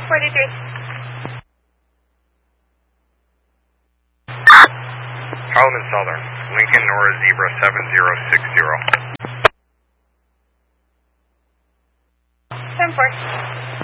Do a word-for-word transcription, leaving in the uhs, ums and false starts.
forty-three. Howland Southern, Lincoln Nora Zebra seven zero six zero. ten four.